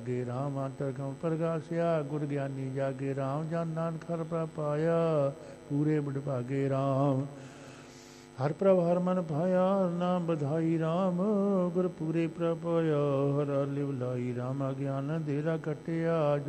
ਗੇ ਰਾਮ ਅੰਤਰ ਕਉ ਪ੍ਰਗਾਸਿਆ ਗੁਰ ਗਿਆਨੀ ਜਾਗੇ ਰਾਮ ਜਨ ਨਾਨਕ ਹਰਿ ਪ੍ਰਭ ਪਾਇਆ ਪੂਰੇ ਬਡਭਾਗੇ ਰਾਮ ਹਰਿ ਪ੍ਰਭ ਹਰਿ ਮਨ ਭਾਇਆ ਨਾਮ ਬਧਾਈ ਰਾਮ ਗੁਰ ਪੂਰੇ ਪ੍ਰਭ ਪਾਇਆ ਹਰਿ ਲਿਵ ਲਾਈ ਰਾਮ ਅਗਿਆਨ ਅੰਧੇਰਾ ਕਟਿਆ